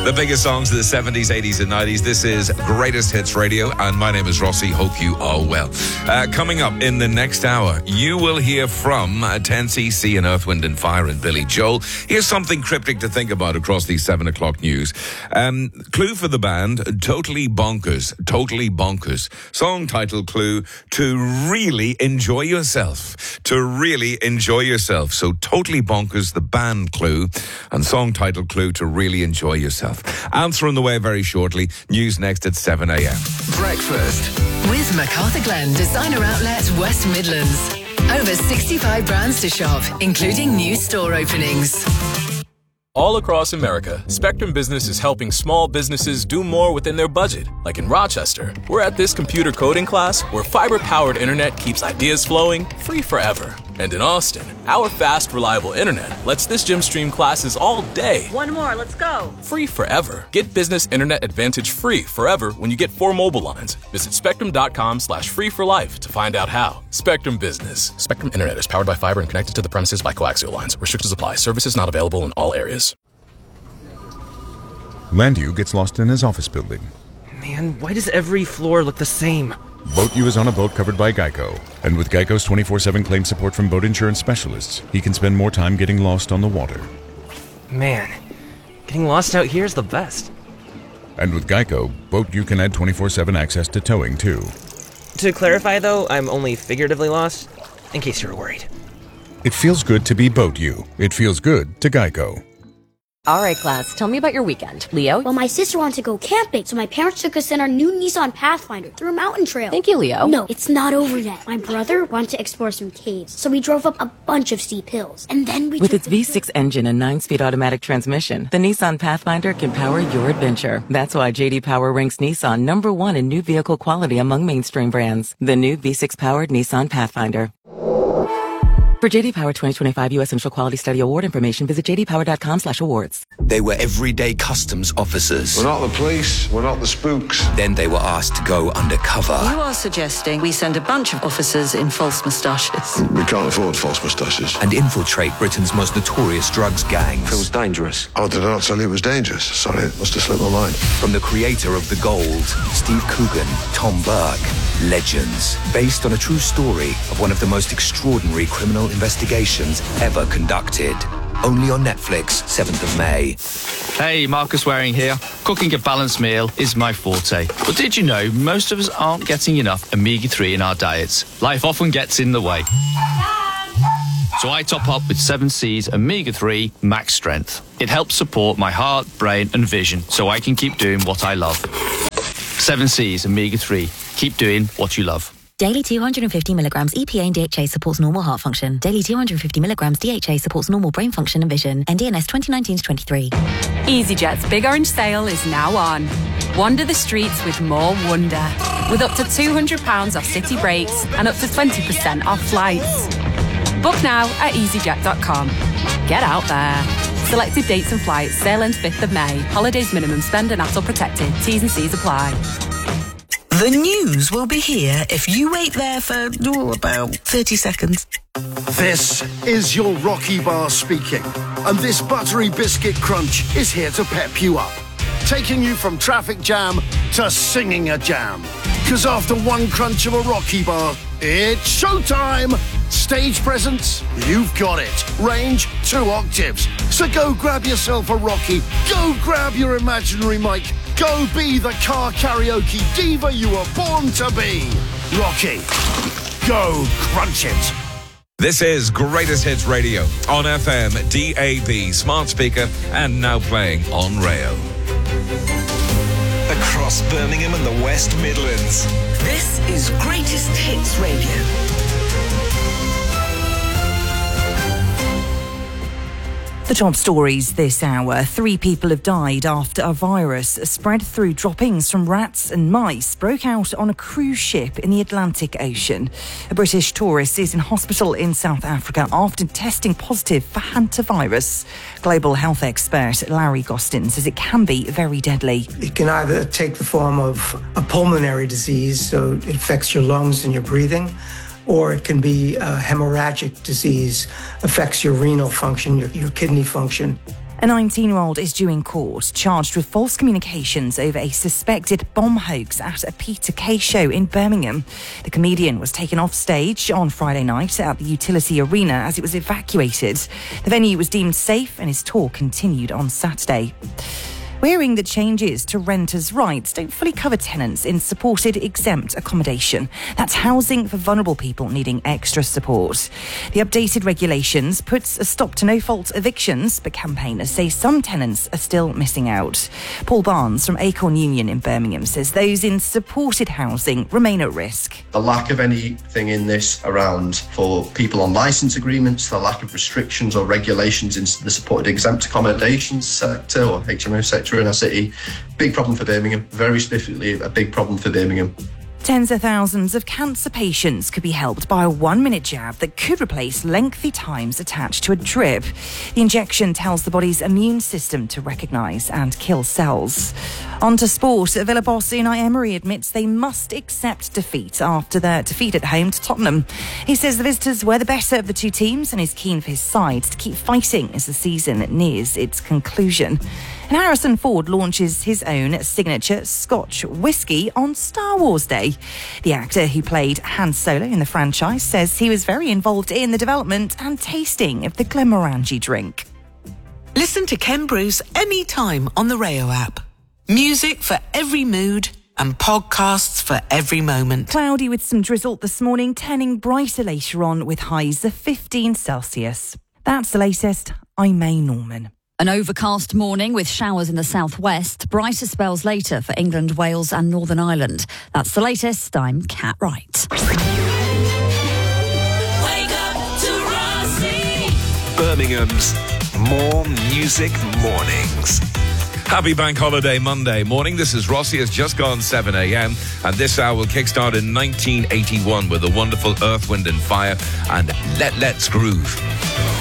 The biggest songs of the 70s, 80s and 90s. This is Greatest Hits Radio, and my name is Rossi. Hope you are well. Coming up in the next hour, you will hear from 10cc and Earth, Wind and Fire and Billy Joel. Here's something cryptic to think about across the 7 o'clock news. Clue for the band, Totally Bonkers. Totally Bonkers. Song title clue, To Really Enjoy Yourself. To really enjoy yourself. So Totally Bonkers, the band clue, and song title clue, To Really Enjoy Yourself. Answer on the way very shortly. News next at 7 a.m. Breakfast with MacArthur Glen Designer Outlet West Midlands. Over 65 brands to shop, including new store openings. All across America, Spectrum Business is helping small businesses do more within their budget. Like in Rochester, we're at this computer coding class where fiber-powered internet keeps ideas flowing free forever. And in Austin, our fast, reliable internet lets this gym stream classes all day. One more, let's go. Free forever. Get Business Internet Advantage free forever when you get 4 mobile lines. Visit spectrum.com/free for life to find out how. Spectrum Business. Spectrum Internet is powered by fiber and connected to the premises by coaxial lines. Restrictions apply. Services not available in all areas. Landu gets lost in his office building. Man, why does every floor look the same? Boat U is on a boat covered by Geico. And with Geico's 24/7 claim support from boat insurance specialists, he can spend more time getting lost on the water. Man, getting lost out here is the best. And with Geico, Boat U can add 24/7 access to towing, too. To clarify, though, I'm only figuratively lost, in case you were worried. It feels good to be Boat U. It feels good to Geico. All right, class, tell me about your weekend. Leo? Well, my sister wanted to go camping, so my parents took us in our new Nissan Pathfinder through a mountain trail. Thank you, Leo. No, it's not over yet. My brother wanted to explore some caves, so we drove up a bunch of steep hills. And then we With its V6 engine and 9-speed automatic transmission, the Nissan Pathfinder can power your adventure. That's why J.D. Power ranks Nissan #1 in new vehicle quality among mainstream brands. The new V6-powered Nissan Pathfinder. For J.D. Power 2025 U.S. Central Quality Study Award information, visit jdpower.com/awards. They were everyday customs officers. We're not the police. We're not the spooks. Then they were asked to go undercover. You are suggesting we send a bunch of officers in false moustaches. We can't afford false moustaches. And infiltrate Britain's most notorious drugs gangs. Feels dangerous. Oh, did I not tell you it was dangerous? Sorry, it must have slipped my mind. From the creator of The Gold, Steve Coogan, Tom Burke, legends. Based on a true story of one of the most extraordinary criminal investigations ever conducted. Only on Netflix, 7th of May. Hey, Marcus Waring here. Cooking a balanced meal is my forte. But did you know most of us aren't getting enough omega-3 in our diets? Life often gets in the way. So I top up with 7C's Omega-3 Max Strength. It helps support my heart, brain and vision so I can keep doing what I love. 7C's Omega-3. Keep doing what you love. Daily 250 milligrams EPA and DHA supports normal heart function. Daily 250 milligrams DHA supports normal brain function and vision. NDNS 2019-23. EasyJet's Big Orange Sale is now on. Wander the streets with more wonder. With up to £200 off city breaks and up to 20% off flights. Book now at easyjet.com. Get out there. Selected dates and flights. Sale ends 5th of May. Holidays minimum spend and ATOL protected. T's and C's apply. The news will be here if you wait there for about 30 seconds. This is your Rocky Bar speaking, and this buttery biscuit crunch is here to pep you up, taking you from traffic jam to singing a jam. Because after one crunch of a Rocky Bar, it's showtime! Stage presence, you've got it. Range, 2 octaves. So go grab yourself a Rocky. Go grab your imaginary mic. Go be the car karaoke diva you were born to be. Rocky, go crunch it. This is Greatest Hits Radio on FM, DAB, smart speaker, and now playing on rail. Across Birmingham and the West Midlands. This is Greatest Hits Radio. The top stories this hour. 3 people have died after a virus spread through droppings from rats and mice broke out on a cruise ship in the Atlantic Ocean. A British tourist is in hospital in South Africa after testing positive for hantavirus. Global health expert Larry Gostin says it can be very deadly. It can either take the form of a pulmonary disease, so it affects your lungs and your breathing, or it can be a hemorrhagic disease, affects your renal function, your kidney function. A 19-year-old is due in court, charged with false communications over a suspected bomb hoax at a Peter Kay show in Birmingham. The comedian was taken off stage on Friday night at the Utility Arena as it was evacuated. The venue was deemed safe and his tour continued on Saturday. We're hearing that changes to renters' rights don't fully cover tenants in supported exempt accommodation. That's housing for vulnerable people needing extra support. The updated regulations puts a stop to no-fault evictions, but campaigners say some tenants are still missing out. Paul Barnes from Acorn Union in Birmingham says those in supported housing remain at risk. The lack of anything in this around for people on licence agreements, the lack of restrictions or regulations in the supported exempt accommodations sector or HMO sector in our city, big problem for Birmingham, very specifically a big problem for Birmingham. Tens of thousands of cancer patients could be helped by a 1-minute jab that could replace lengthy times attached to a drip. The injection tells the body's immune system to recognise and kill cells. On to sport. Villa boss Unai Emery admits they must accept defeat after their defeat at home to Tottenham. He says the visitors were the better of the two teams and is keen for his side to keep fighting as the season nears its conclusion. And Harrison Ford launches his own signature Scotch whisky on Star Wars Day. The actor who played Han Solo in the franchise says he was very involved in the development and tasting of the Glenmorangie drink. Listen to Ken Bruce anytime on the Rayo app. Music for every mood and podcasts for every moment. Cloudy with some drizzle this morning, turning brighter later on with highs of 15 Celsius. That's the latest. I'm May Norman. An overcast morning with showers in the southwest, brighter spells later for England, Wales and Northern Ireland. That's the latest. I'm Kat Wright. Wake up to Rossi. Birmingham's More Music Mornings. Happy Bank Holiday Monday morning. This is Rossi. It's just gone 7 a.m. and this hour will kickstart in 1981 with the wonderful Earth, Wind and Fire and Let's Groove.